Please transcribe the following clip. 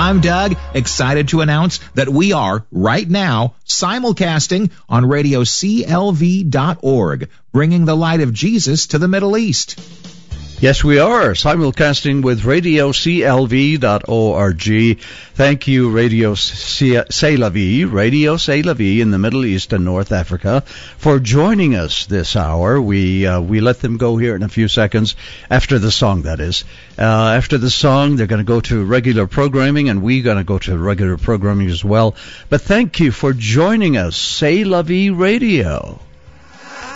I'm Doug, excited to announce that we are, right now, simulcasting on radio CLV.org, bringing the light of Jesus to the Middle East. Yes, we are simulcasting with radio CLV.org. Thank you, Radio C'est La Vie in the Middle East and North Africa, for joining us this hour. We let them go here in a few seconds, after the song, that is. After the song, they're going to go to regular programming, and we're going to go to regular programming as well. But thank you for joining us, C'est La Vie Radio.